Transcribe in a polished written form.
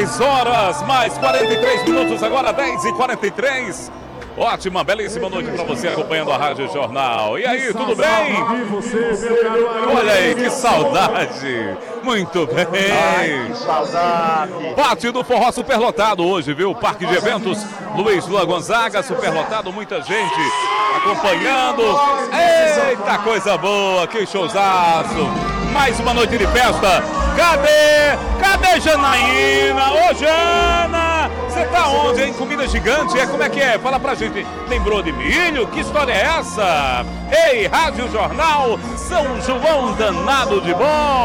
10 horas mais 43 minutos, agora 10h43. Ótima, belíssima noite para você acompanhando a Rádio Jornal. E aí, tudo bem? Olha aí, que saudade. Muito bem. Ai, que saudade. Pátio do Forró superlotado hoje, viu? Parque de Eventos Luiz Lua Gonzaga, superlotado, muita gente acompanhando. Eita, coisa boa, que showzaço. Mais uma noite de festa. Cadê Janaína? Ô, Jana! Você tá onde, hein? Comida gigante? Como é que é? Fala pra gente. Lembrou de milho? Que história é essa? Ei, Rádio Jornal, São João danado de bom.